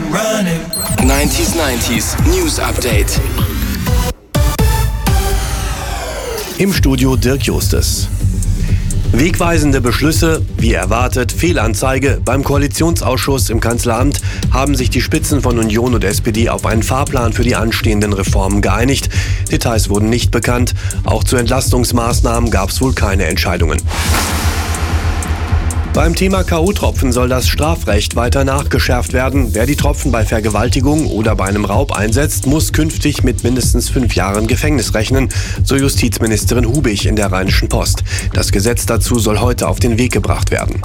90s News Update. Im Studio Dirk Justus. Wegweisende Beschlüsse, wie erwartet, Fehlanzeige. Beim Koalitionsausschuss im Kanzleramt haben sich die Spitzen von Union und SPD auf einen Fahrplan für die anstehenden Reformen geeinigt. Details wurden nicht bekannt. Auch zu Entlastungsmaßnahmen gab es wohl keine Entscheidungen. Beim Thema K.O.-Tropfen soll das Strafrecht weiter nachgeschärft werden. Wer die Tropfen bei Vergewaltigung oder bei einem Raub einsetzt, muss künftig mit mindestens 5 Jahren Gefängnis rechnen, so Justizministerin Hubig in der Rheinischen Post. Das Gesetz dazu soll heute auf den Weg gebracht werden.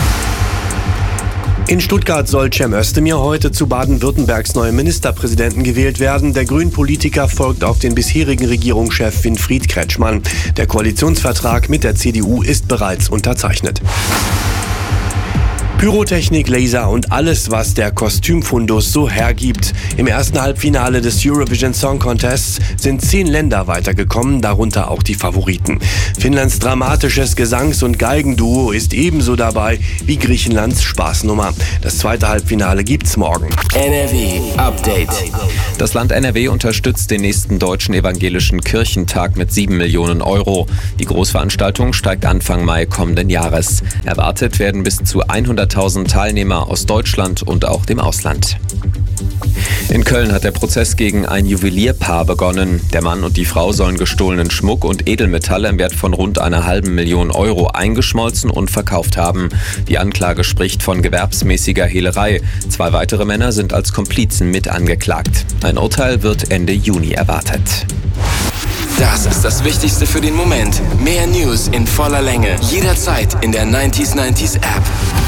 In Stuttgart soll Cem Özdemir heute zu Baden-Württembergs neuem Ministerpräsidenten gewählt werden. Der Grünen-Politiker folgt auf den bisherigen Regierungschef Winfried Kretschmann. Der Koalitionsvertrag mit der CDU ist bereits unterzeichnet. Pyrotechnik, Laser und alles, was der Kostümfundus so hergibt. Im ersten Halbfinale des Eurovision Song Contests sind 10 Länder weitergekommen, darunter auch die Favoriten. Finnlands dramatisches Gesangs- und Geigenduo ist ebenso dabei wie Griechenlands Spaßnummer. Das zweite Halbfinale gibt's morgen. NRW Update. Das Land NRW unterstützt den nächsten Deutschen Evangelischen Kirchentag mit 7 Millionen Euro. Die Großveranstaltung steigt Anfang Mai kommenden Jahres. Erwartet werden bis zu 100.000 Teilnehmer aus Deutschland und auch dem Ausland. In Köln hat der Prozess gegen ein Juwelierpaar begonnen. Der Mann und die Frau sollen gestohlenen Schmuck und Edelmetalle im Wert von rund 1,5 Million Euro eingeschmolzen und verkauft haben. Die Anklage spricht von gewerbsmäßiger Hehlerei. 2 weitere Männer sind als Komplizen mit angeklagt. Ein Urteil wird Ende Juni erwartet. Das ist das Wichtigste für den Moment. Mehr News in voller Länge. Jederzeit in der 90s App.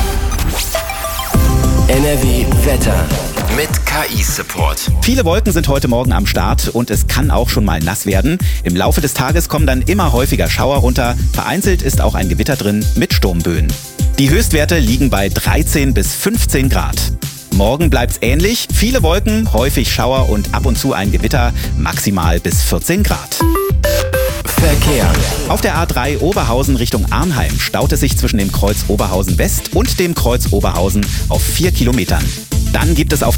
NRW Wetter mit KI-Support. Viele Wolken sind heute Morgen am Start und es kann auch schon mal nass werden. Im Laufe des Tages kommen dann immer häufiger Schauer runter. Vereinzelt ist auch ein Gewitter drin mit Sturmböen. Die Höchstwerte liegen bei 13 bis 15 Grad. Morgen bleibt's ähnlich. Viele Wolken, häufig Schauer und ab und zu ein Gewitter, maximal bis 14 Grad. Verkehr. Auf der A3 Oberhausen Richtung Arnheim staut es sich zwischen dem Kreuz Oberhausen West und dem Kreuz Oberhausen auf 4 Kilometern. Dann gibt es auf